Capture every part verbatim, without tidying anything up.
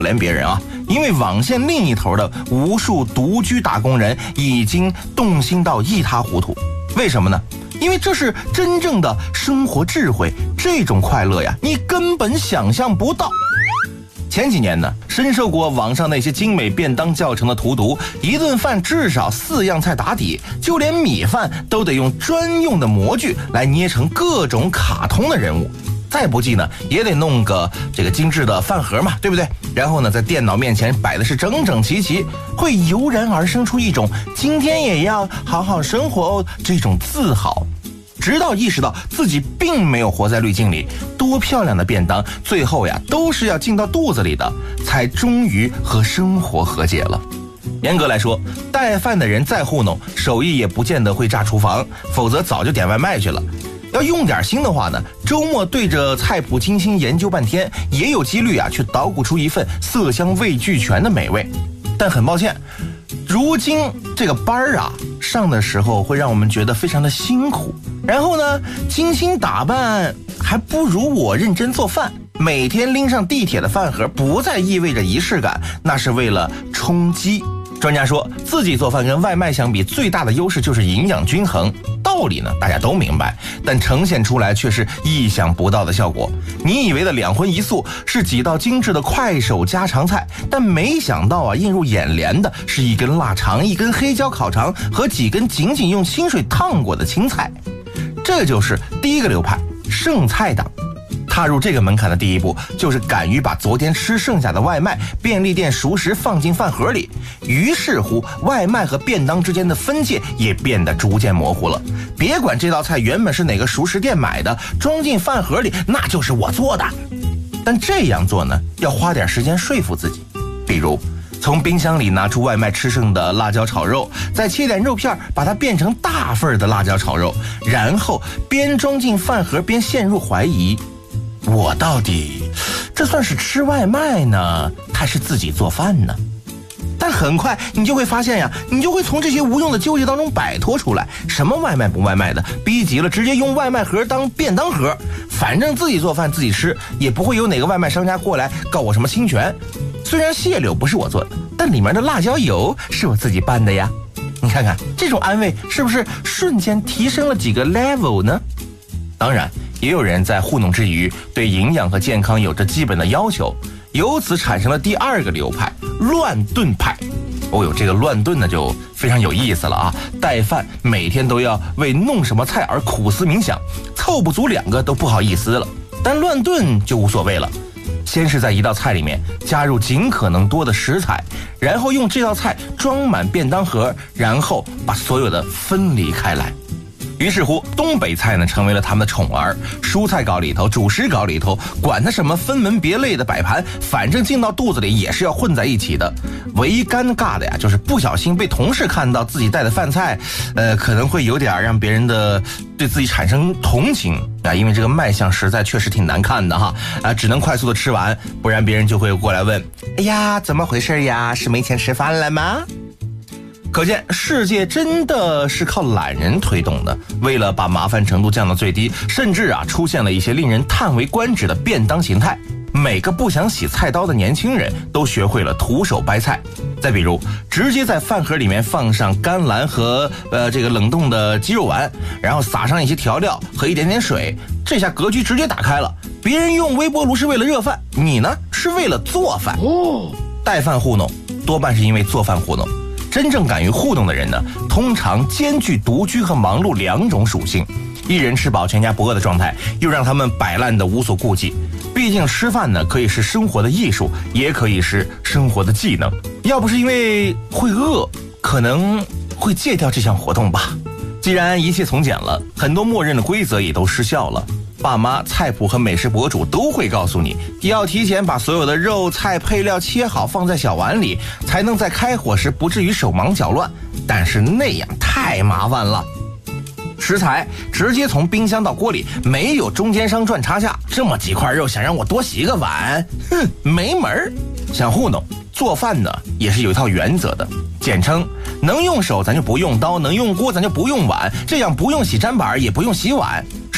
怜别人啊，因为网线另一头的无数独居打工人已经动心到一塌糊涂。为什么呢？因为这是真正的生活智慧，这种快乐呀，你根本想象不到。前几年呢，深受过网上那些精美便当教程的荼毒，一顿饭至少四样菜打底，就连米饭都得用专用的模具来捏成各种卡通的人物。再不济呢，也得弄个这个精致的饭盒嘛，对不对？然后呢，在电脑面前摆的是整整齐齐，会油然而生出一种今天也要好好生活哦这种自豪。直到意识到自己并没有活在滤镜里，多漂亮的便当最后呀都是要进到肚子里的，才终于和生活和解了。严格来说，带饭的人再糊弄，手艺也不见得会炸厨房，否则早就点外卖去了。要用点心的话呢，周末对着菜谱精心研究半天，也有几率啊去捣鼓出一份色香味俱全的美味。但很抱歉，如今这个班儿啊上的时候会让我们觉得非常的辛苦，然后呢精心打扮还不如我认真做饭。每天拎上地铁的饭盒不再意味着仪式感，那是为了充饥。专家说自己做饭跟外卖相比，最大的优势就是营养均衡。道理呢大家都明白，但呈现出来却是意想不到的效果。你以为的两荤一素是几道精致的快手家常菜，但没想到啊，映入眼帘的是一根腊肠、一根黑椒烤肠和几根仅仅用清水烫过的青菜。这就是第一个流派，剩菜党。踏入这个门槛的第一步，就是敢于把昨天吃剩下的外卖、便利店熟食放进饭盒里。于是乎，外卖和便当之间的分界也变得逐渐模糊了。别管这道菜原本是哪个熟食店买的，装进饭盒里那就是我做的。但这样做呢，要花点时间说服自己。比如从冰箱里拿出外卖吃剩的辣椒炒肉，再切点肉片把它变成大份的辣椒炒肉，然后边装进饭盒边陷入怀疑，我到底这算是吃外卖呢，还是自己做饭呢？但很快你就会发现呀，你就会从这些无用的纠结当中摆脱出来。什么外卖不外卖的，逼急了直接用外卖盒当便当盒，反正自己做饭自己吃，也不会有哪个外卖商家过来告我什么侵权。虽然蟹柳不是我做的，但里面的辣椒油是我自己拌的呀。你看看这种安慰是不是瞬间提升了几个 level 呢？当然也有人在糊弄之余对营养和健康有着基本的要求，由此产生了第二个流派，乱炖派。哦哟，这个乱炖呢就非常有意思了啊！带饭每天都要为弄什么菜而苦思冥想，凑不足两个都不好意思了。但乱炖就无所谓了，先是在一道菜里面加入尽可能多的食材，然后用这道菜装满便当盒，然后把所有的分离开来。于是乎，东北菜呢成为了他们的宠儿，蔬菜稿里头、主食稿里头，管它什么分门别类的摆盘，反正进到肚子里也是要混在一起的。唯一尴尬的呀，就是不小心被同事看到自己带的饭菜，呃，可能会有点让别人的对自己产生同情啊，因为这个卖相实在确实挺难看的哈啊，只能快速的吃完，不然别人就会过来问：哎呀，怎么回事呀？是没钱吃饭了吗？可见世界真的是靠懒人推动的。为了把麻烦程度降到最低，甚至啊出现了一些令人叹为观止的便当形态。每个不想洗菜刀的年轻人都学会了徒手掰菜。再比如，直接在饭盒里面放上甘蓝和呃这个冷冻的鸡肉丸，然后撒上一些调料和一点点水，这下格局直接打开了。别人用微波炉是为了热饭，你呢是为了做饭。哦，带饭糊弄多半是因为做饭糊弄。真正敢于互动的人呢，通常兼具独居和忙碌两种属性，一人吃饱全家不饿的状态，又让他们摆烂的无所顾忌。毕竟吃饭呢，可以是生活的艺术，也可以是生活的技能。要不是因为会饿，可能会戒掉这项活动吧。既然一切从简了，很多默认的规则也都失效了。爸妈、菜谱和美食博主都会告诉你，要提前把所有的肉菜配料切好放在小碗里，才能在开火时不至于手忙脚乱。但是那样太麻烦了，食材直接从冰箱到锅里，没有中间商赚差价，这么几块肉想让我多洗个碗，哼，没门儿。想糊弄做饭呢，也是有一套原则的，简称能用手咱就不用刀，能用锅咱就不用碗，这样不用洗砧板也不用洗碗。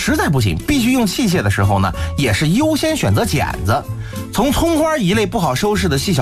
实在不行必须用器械的时候呢，也是优先选择剪子。从葱花一类不好收拾的细小